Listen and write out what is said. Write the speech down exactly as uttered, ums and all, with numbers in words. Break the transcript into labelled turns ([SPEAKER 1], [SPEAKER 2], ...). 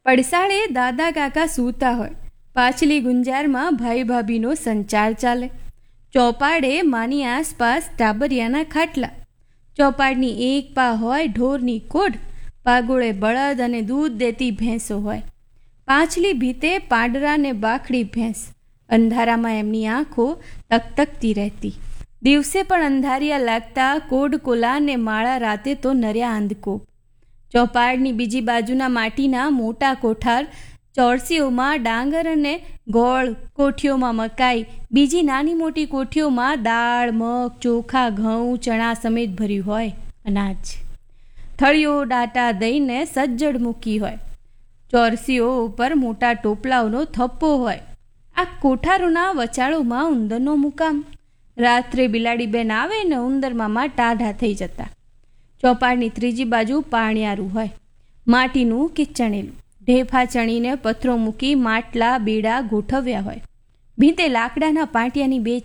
[SPEAKER 1] પડસાળે દાદા કાકા સૂતા હોય, પાછલી ગુંજારમાં ભાઈ ભાભીનો સંચાર ચાલે. ચોપાડે માની આસપાસ ટાબરિયાના ખાટલા. ચોપાડની એક પા હોય ઢોરની કોઢ, પાગોળે બળદ અને દૂધ દેતી ભેંસો હોય. પાછલી ભીતે પાંડરા ને બાખડી ભેંસ. અંધારામાં એમની આંખો તકતકતી રહેતી. દિવસે પણ અંધારિયા લાગતા કોઢ કોલા ને માળા રાતે તો નર્યા અંધકોપ. ચોપાડની બીજી બાજુના માટીના મોટા કોઠાર, ચોરસીઓમાં ડાંગર અને ગોળ, કોઠીઓમાં મકાઈ, બીજી નાની મોટી કોઠીઓમાં દાળ, મગ, ચોખા, ઘઉં, ચણા સમેત ભર્યું હોય અનાજ. થળીઓ ડાટા દઈને સજ્જડ મૂકી હોય. ચોરસીઓ ઉપર મોટા ટોપલાઓનો થપ્પો હોય. આ કોઠારોના વચાળોમાં ઉંદરનો મુકામ. રાત્રે બિલાડી બેન આવે ને ઉંદર મામા ટાઢા થઈ જતા. ચોપાડની ત્રીજી બાજુ પાણિયારું હોય, માટીનું કિચણેલું. ઢેફા ચણીને પથરો મૂકી માટલા બેડા ગોઠવ્યા હોય. ભીતે લાકડાના પાટિયાની બે